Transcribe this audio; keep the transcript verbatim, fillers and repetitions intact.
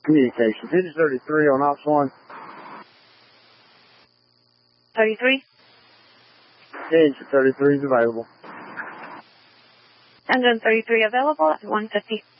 Communications. Engine thirty-three on Ops one. thirty-three? Engine thirty-three is available. Engine thirty-three available at one fifty.